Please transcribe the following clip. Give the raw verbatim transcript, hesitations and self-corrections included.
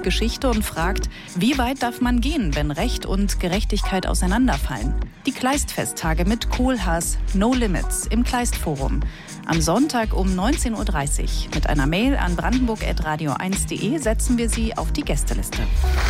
Geschichte und fragt, wie weit darf man gehen, wenn Recht und Gerechtigkeit auseinanderfallen? Die Kleistfesttage mit Kohlhaas, No Limits im Kleistforum. Am Sonntag um neunzehn Uhr dreißig. Mit einer Mail an brandenburg at radio eins punkt de setzen wir Sie auf die Gästeliste.